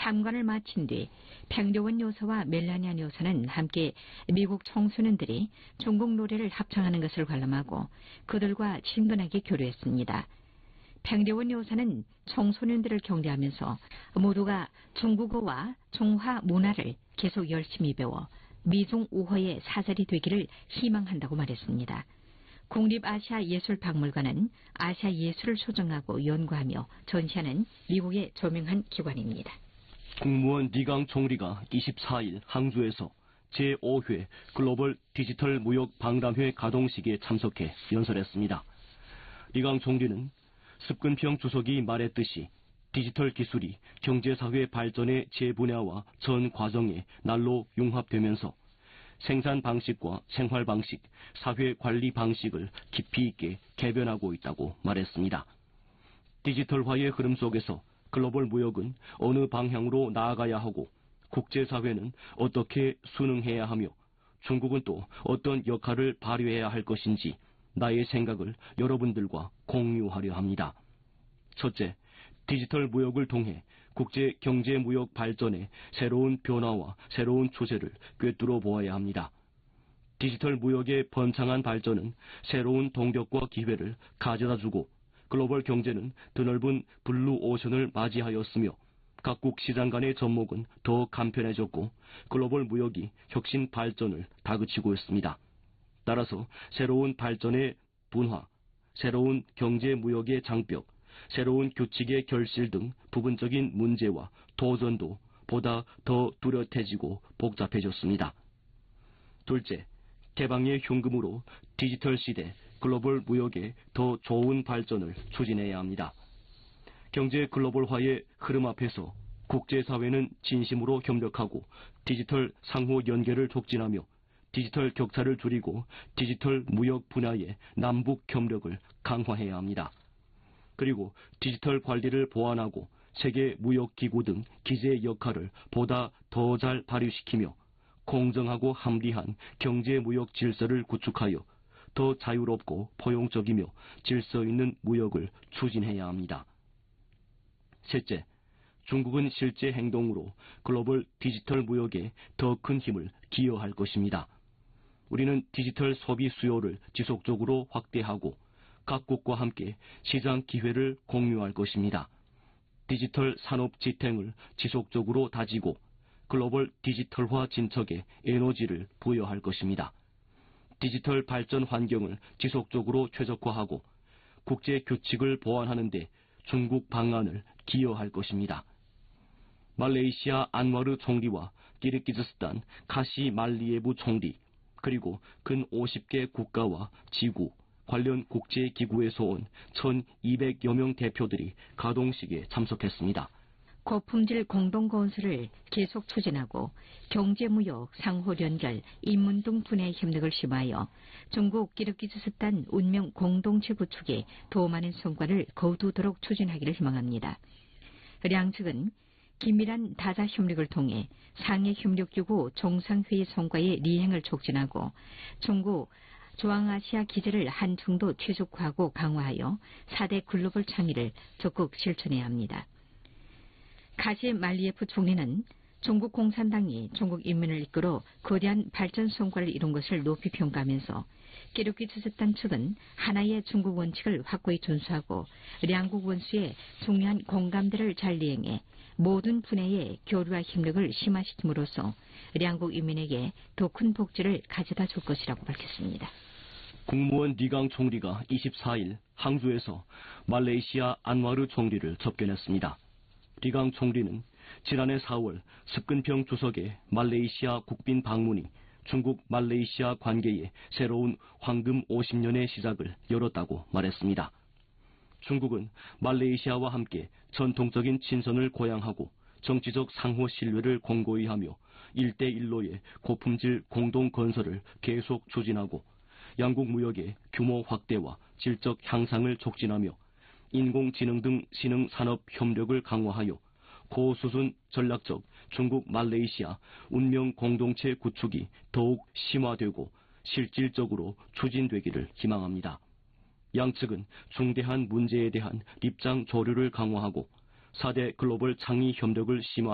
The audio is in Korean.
참관을 마친 뒤 팽교원 요사와 멜라니안 요사는 함께 미국 청소년들이 중국 노래를 합창하는 것을 관람하고 그들과 친근하게 교류했습니다. 팽교원 요사는 청소년들을 격려하면서 모두가 중국어와 중화 문화를 계속 열심히 배워 미중 우호의 사설이 되기를 희망한다고 말했습니다. 국립아시아예술박물관은 아시아 예술을 소장하고 연구하며 전시하는 미국의 조명한 기관입니다. 국무원 리강 총리가 24일 항저우에서 제5회 글로벌 디지털 무역 박람회 가동식에 참석해 연설했습니다. 리강 총리는 습근평 주석이 말했듯이 디지털 기술이 경제사회 발전의 제분야와 전 과정에 날로 융합되면서 생산 방식과 생활 방식, 사회 관리 방식을 깊이 있게 개변하고 있다고 말했습니다. 디지털화의 흐름 속에서 글로벌 무역은 어느 방향으로 나아가야 하고 국제사회는 어떻게 순응해야 하며 중국은 또 어떤 역할을 발휘해야 할 것인지 나의 생각을 여러분들과 공유하려 합니다. 첫째, 디지털 무역을 통해 국제 경제 무역 발전의 새로운 변화와 새로운 추세를 꿰뚫어 보아야 합니다. 디지털 무역의 번창한 발전은 새로운 동력과 기회를 가져다주고 글로벌 경제는 드넓은 블루 오션을 맞이하였으며 각국 시장 간의 접목은 더 간편해졌고 글로벌 무역이 혁신 발전을 다그치고 있습니다. 따라서 새로운 발전의 분화, 새로운 경제 무역의 장벽, 새로운 규칙의 결실 등 부분적인 문제와 도전도 보다 더 뚜렷해지고 복잡해졌습니다. 둘째, 개방의 흉금으로 디지털 시대 글로벌 무역의 더 좋은 발전을 추진해야 합니다. 경제 글로벌화의 흐름 앞에서 국제사회는 진심으로 협력하고 디지털 상호 연계를 촉진하며 디지털 격차를 줄이고 디지털 무역 분야의 남북 협력을 강화해야 합니다. 그리고 디지털 관리를 보완하고 세계 무역기구 등 기재의 역할을 보다 더 잘 발휘시키며 공정하고 합리한 경제 무역 질서를 구축하여 더 자유롭고 포용적이며 질서 있는 무역을 추진해야 합니다. 셋째, 중국은 실제 행동으로 글로벌 디지털 무역에 더 큰 힘을 기여할 것입니다. 우리는 디지털 소비 수요를 지속적으로 확대하고 각국과 함께 시장 기회를 공유할 것입니다. 디지털 산업 지탱을 지속적으로 다지고 글로벌 디지털화 진척에 에너지를 부여할 것입니다. 디지털 발전 환경을 지속적으로 최적화하고 국제 규칙을 보완하는 데 중국 방안을 기여할 것입니다. 말레이시아 안와르 총리와 키르기즈스탄 카시 말리예브 총리, 그리고 근 50개 국가와 지구, 관련 국제기구에서 온 1,200여 명 대표들이 가동식에 참석했습니다. 고품질 공동건설을 계속 추진하고 경제무역, 상호연결, 인문 등 분야의 협력을 심화하여 중국 키르기즈스탄 운명 공동체 구축에 더 많은 성과를 거두도록 추진하기를 희망합니다. 양측은 긴밀한 다자 협력을 통해 상해 협력기구 정상회의 성과의 리행을 촉진하고 중국 중앙아시아 기지를 한층도 최적화하고 강화하여 4대 글로벌 창의를 적극 실천해야 합니다. 카심 말리예프 총리는 중국 공산당이 중국 인민을 이끌어 거대한 발전 성과를 이룬 것을 높이 평가하면서 키르기즈스탄 측은 하나의 중국 원칙을 확고히 준수하고 양국 원수의 중요한 공감대를 잘 이행해 모든 분야의 교류와 협력을 심화시킴으로써 양국 인민에게 더 큰 복지를 가져다 줄 것이라고 밝혔습니다. 국무원 리강 총리가 24일 항저우에서 말레이시아 안와르 총리를 접견했습니다. 리강 총리는 지난해 4월 습근평 주석의 말레이시아 국빈 방문이 중국 말레이시아 관계의 새로운 황금 50년의 시작을 열었다고 말했습니다. 중국은 말레이시아와 함께 전통적인 친선을 고양하고 정치적 상호 신뢰를 공고히 하며 1대1로의 고품질 공동 건설을 계속 추진하고 양국 무역의 규모 확대와 질적 향상을 촉진하며 인공지능 등 신흥 산업 협력을 강화하여 고수준 전략적 중국 말레이시아 운명 공동체 구축이 더욱 심화되고 실질적으로 추진되기를 희망합니다. 양측은 중대한 문제에 대한 입장 조류를 강화하고 4대 글로벌 창의 협력을 심화